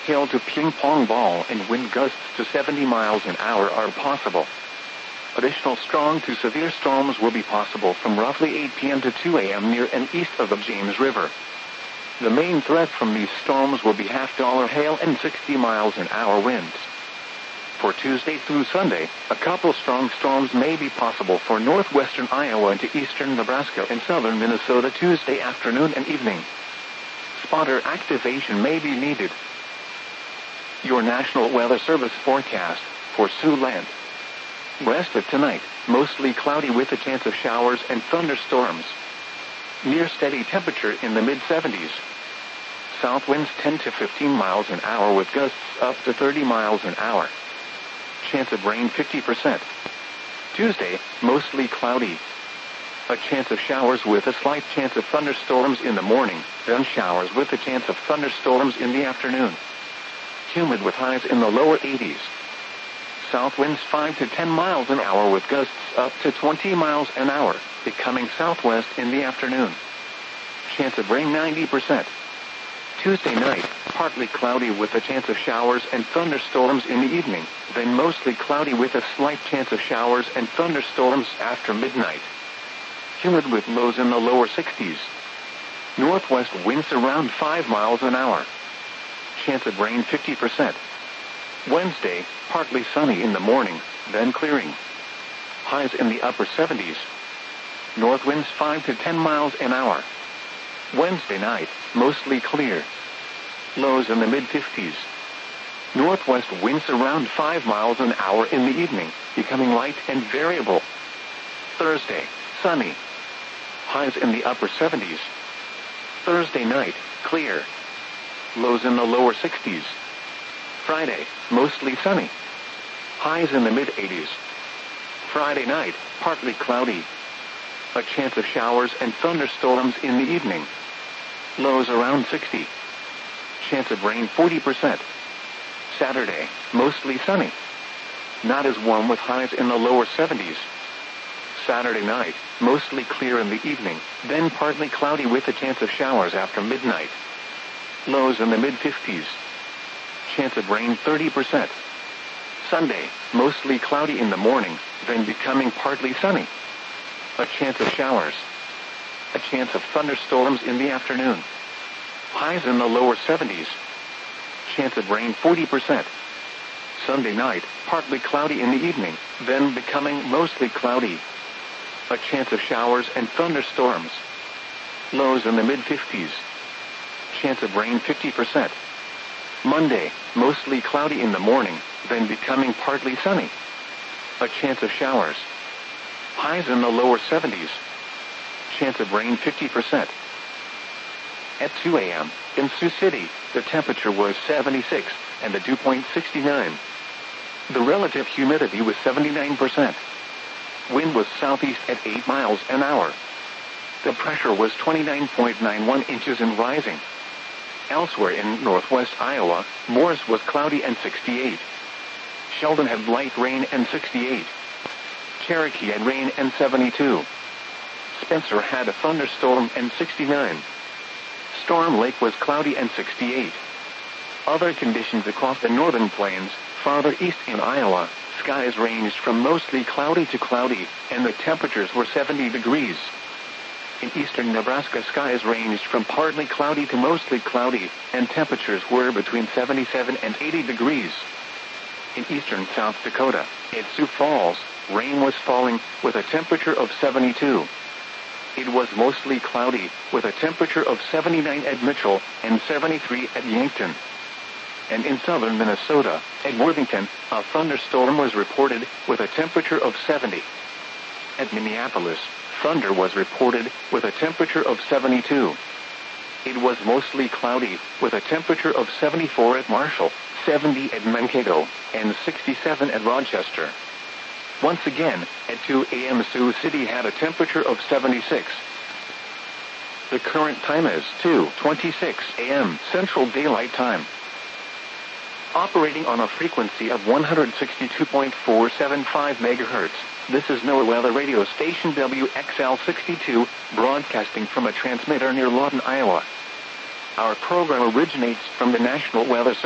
hail to ping pong ball and wind gusts to 70 miles an hour are possible. Additional strong to severe storms will be possible from roughly 8 p.m. to 2 a.m. near and east of the James River. The main threat from these storms will be half-dollar hail and 60 miles an hour winds. For Tuesday through Sunday, a couple strong storms may be possible for northwestern Iowa into eastern Nebraska and southern Minnesota Tuesday afternoon and evening. Spotter activation may be needed. Your National Weather Service forecast for Siouxland. West of tonight, mostly cloudy with a chance of showers and thunderstorms. Near steady temperature in the mid-70s. South winds 10 to 15 miles an hour with gusts up to 30 miles an hour. Chance of rain 50%. Tuesday, mostly cloudy. A chance of showers with a slight chance of thunderstorms in the morning, then showers with a chance of thunderstorms in the afternoon. Humid with highs in the lower 80s. South winds 5 to 10 miles an hour with gusts up to 20 miles an hour, becoming southwest in the afternoon. Chance of rain 90%. Tuesday night, partly cloudy with a chance of showers and thunderstorms in the evening, then mostly cloudy with a slight chance of showers and thunderstorms after midnight. Humid with lows in the lower 60s. Northwest winds around 5 miles an hour. Chance of rain 50%. Wednesday, partly sunny in the morning, then clearing. Highs in the upper 70s. North winds 5 to 10 miles an hour. Wednesday night, mostly clear. Lows in the mid-50s. Northwest winds around 5 miles an hour in the evening, becoming light and variable. Thursday, sunny. Highs in the upper 70s. Thursday night, clear. Lows in the lower 60s. Friday, mostly sunny. Highs in the mid-80s. Friday night, partly cloudy. A chance of showers and thunderstorms in the evening. Lows around 60. Chance of rain 40%. Saturday, mostly sunny. Not as warm with highs in the lower 70s. Saturday night, mostly clear in the evening, then partly cloudy with a chance of showers after midnight. Lows in the mid-50s. Chance of rain 30%. Sunday, mostly cloudy in the morning, then becoming partly sunny. A chance of showers. A chance of thunderstorms in the afternoon. Highs in the lower 70s. Chance of rain 40%. Sunday night, partly cloudy in the evening, then becoming mostly cloudy. A chance of showers and thunderstorms. Lows in the mid-50s. Chance of rain 50%. Monday, mostly cloudy in the morning, then becoming partly sunny. A chance of showers. Highs in the lower 70s. Chance of rain 50%. At 2 a.m., in Sioux City, the temperature was 76, and the dew point 69. The relative humidity was 79%. Wind was southeast at 8 miles an hour. The pressure was 29.91 inches and rising. Elsewhere in northwest Iowa, Morris was cloudy and 68. Sheldon had light rain and 68. Cherokee had rain and 72. Spencer had a thunderstorm and 69. Storm Lake was cloudy and 68. Other conditions across the northern plains, farther east in Iowa, skies ranged from mostly cloudy to cloudy, and the temperatures were 70 degrees. In eastern Nebraska, skies ranged from partly cloudy to mostly cloudy, and temperatures were between 77 and 80 degrees. In eastern South Dakota, at Sioux Falls, rain was falling, with a temperature of 72. It was mostly cloudy, with a temperature of 79 at Mitchell, and 73 at Yankton. And in southern Minnesota, at Worthington, a thunderstorm was reported, with a temperature of 70. At Minneapolis, thunder was reported, with a temperature of 72. It was mostly cloudy, with a temperature of 74 at Marshall, 70 at Mankato, and 67 at Rochester. Once again, at 2 a.m. Sioux City had a temperature of 76. The current time is 2:26 a.m. Central Daylight Time. Operating on a frequency of 162.475 MHz, this is NOAA Weather Radio Station WXL62, broadcasting from a transmitter near Lawton, Iowa. Our program originates from the National Weather Service.